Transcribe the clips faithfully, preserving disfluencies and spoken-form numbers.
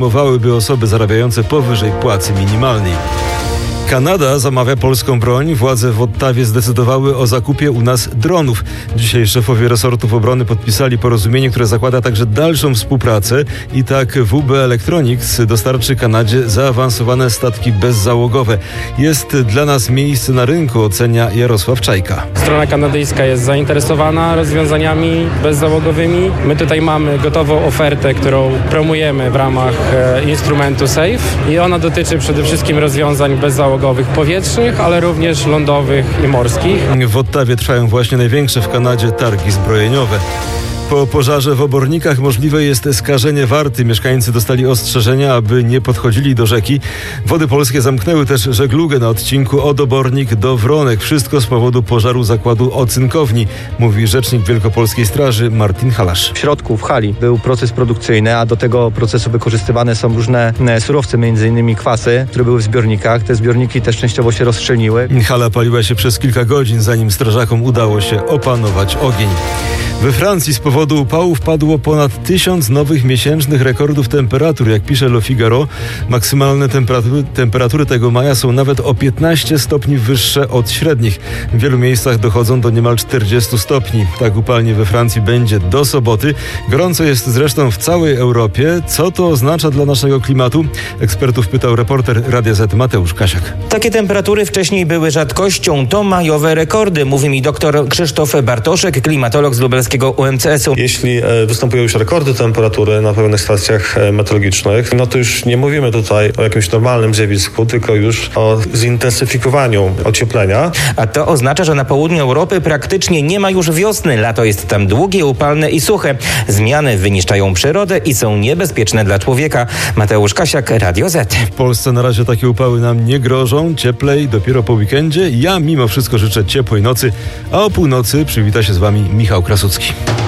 Mowałyby osoby zarabiające powyżej płacy minimalnej. Kanada zamawia polską broń. Władze w Ottawie zdecydowały o zakupie u nas dronów. Dzisiaj szefowie resortów obrony podpisali porozumienie, które zakłada także dalszą współpracę. I tak W B Electronics dostarczy Kanadzie zaawansowane statki bezzałogowe. Jest dla nas miejsce na rynku, ocenia Jarosław Czajka. Strona kanadyjska jest zainteresowana rozwiązaniami bezzałogowymi. My tutaj mamy gotową ofertę, którą promujemy w ramach e, instrumentu SAFE i ona dotyczy przede wszystkim rozwiązań bezzałogowych powietrznych, ale również lądowych i morskich. W Ottawie trwają właśnie największe w Kanadzie targi zbrojeniowe. Po pożarze w Obornikach możliwe jest skażenie warty. Mieszkańcy dostali ostrzeżenia, aby nie podchodzili do rzeki. Wody Polskie zamknęły też żeglugę na odcinku od Obornik do Wronek. Wszystko z powodu pożaru zakładu ocynkowni, mówi rzecznik Wielkopolskiej Straży Martin Halasz. W środku, w hali, był proces produkcyjny, a do tego procesu wykorzystywane są różne surowce, między innymi kwasy, które były w zbiornikach. Te zbiorniki też częściowo się rozszczelniły. Hala paliła się przez kilka godzin, zanim strażakom udało się opanować ogień. We Francji z powodu upałów padło ponad tysiąc nowych miesięcznych rekordów temperatur. Jak pisze Le Figaro, maksymalne temperatury, temperatury tego maja są nawet o piętnaście stopni wyższe od średnich. W wielu miejscach dochodzą do niemal czterdziestu stopni. Tak upalnie we Francji będzie do soboty. Gorąco jest zresztą w całej Europie. Co to oznacza dla naszego klimatu? Ekspertów pytał reporter Radia Z Mateusz Kasiak. Takie temperatury wcześniej były rzadkością. To majowe rekordy, mówi mi doktor Krzysztof Bartoszek, klimatolog z lubelskiego U M C S-u. Jeśli występują już rekordy temperatury na pewnych stacjach meteorologicznych, no to już nie mówimy tutaj o jakimś normalnym zjawisku, tylko już o zintensyfikowaniu ocieplenia. A to oznacza, że na południu Europy praktycznie nie ma już wiosny. Lato jest tam długie, upalne i suche. Zmiany wyniszczają przyrodę i są niebezpieczne dla człowieka. Mateusz Kasiak, Radio Z. W Polsce na razie takie upały nam nie grożą. Cieplej dopiero po weekendzie. Ja mimo wszystko życzę ciepłej nocy, a o północy przywita się z wami Michał Krasucki.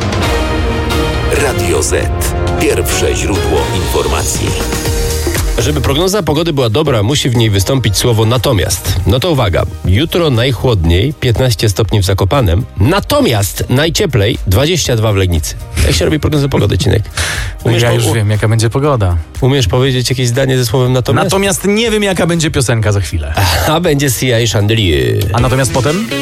Radio Z. Pierwsze źródło informacji. Żeby prognoza pogody była dobra, musi w niej wystąpić słowo natomiast. No to uwaga, jutro najchłodniej, piętnaście stopni w Zakopanem, natomiast najcieplej, dwadzieścia dwa w Legnicy. Jak się robi prognoza pogody, Cinek? Umiesz ja już po... wiem, jaka będzie pogoda. Umiesz powiedzieć jakieś zdanie ze słowem natomiast? Natomiast nie wiem, jaka będzie piosenka za chwilę. A będzie C I A Chandelier. A natomiast potem?